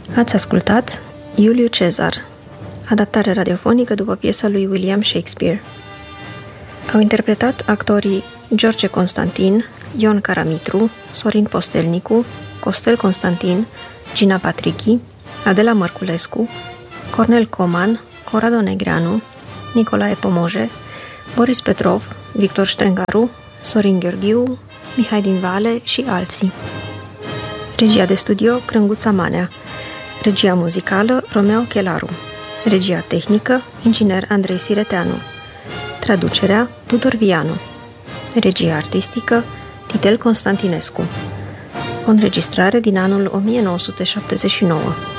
Ați ascultat Iuliu Cezar, adaptare radiofonică după piesa lui William Shakespeare. Au interpretat actorii George Constantin, Ion Caramitru, Sorin Postelnicu, Costel Constantin, Gina Patrichi, Adela Mărculescu, Cornel Coman, Corrado Negreanu, Nicolae Pomoje, Boris Petrov, Victor Strengaru, Sorin Gheorghiu, Mihai din Vale și alții. Regia de studio Crânguța Manea. Regia muzicală Romeo Chelaru. Regia tehnică inginer Andrei Sireteanu. Traducerea Tudor Vianu. Regia artistică Titel Constantinescu. O înregistrare din anul 1979.